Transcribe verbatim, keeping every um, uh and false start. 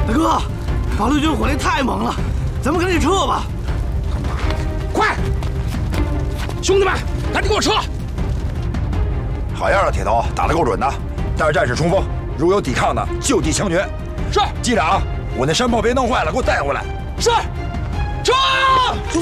大哥，八路军火力太猛了，咱们赶紧撤吧！ 快，兄弟们，赶紧给我撤！ 好样的，铁头，打得够准的。带着战士冲锋，如有抵抗的，就地枪决。 是， 机长，我那山炮别弄坏了，给我带回来。 是，撤！